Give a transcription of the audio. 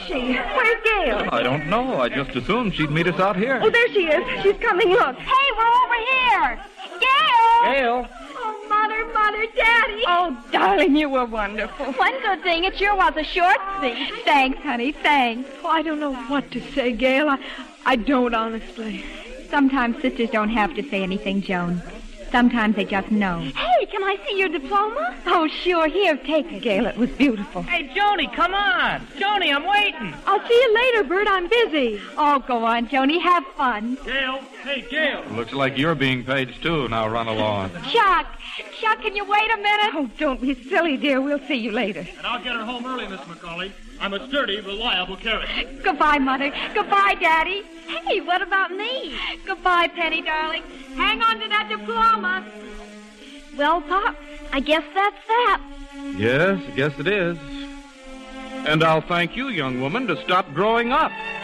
she? Where's Gail? I don't know. I just assumed she'd meet us out here. Oh, there she is. She's coming, look. Hey, we're over here. Gail! Gail! Oh, Mother, Daddy. Oh, darling, you were wonderful. One good thing, it sure was a short speech. Thanks, honey, thanks. Oh, I don't know what to say, Gail. I don't, honestly. Sometimes sisters don't have to say anything, Joan. Sometimes they just know. Hey, can I see your diploma? Oh, sure. Here, take it. Gail, it was beautiful. Hey, Joni, come on. Joni, I'm waiting. I'll see you later, Bert. I'm busy. Oh, go on, Joni. Have fun. Gail. Hey, Gail. Looks like you're being paged, too. Now run along. Chuck, can you wait a minute? Oh, don't be silly, dear. We'll see you later. And I'll get her home early, Miss McCauley. I'm a sturdy, reliable carrot. Goodbye, Mother. Goodbye, Daddy. Hey, what about me? Goodbye, Penny, darling. Hang on to that diploma. Well, Pop, I guess that's that. Yes, I guess it is. And I'll thank you, young woman, to stop growing up.